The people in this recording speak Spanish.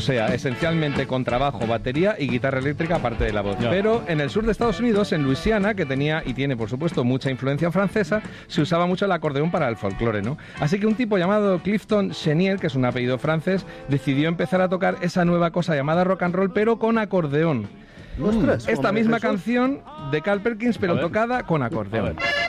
sea, esencialmente contrabajo, batería y guitarra eléctrica aparte de la voz. Ya. Pero en el sur de Estados Unidos, en Luisiana, que tenía y tiene por supuesto mucha influencia francesa, se usaba mucho el acordeón para el folclore, ¿no? Así que un tipo llamado Clifton Chenier, que es un apellido francés, decidió empezar a tocar esa nueva cosa llamada rock and roll, pero con acordeón. Ostras, Esta hombre, misma Jesús. canción de Carl Perkins, pero A ver. tocada con A acordeón. ver.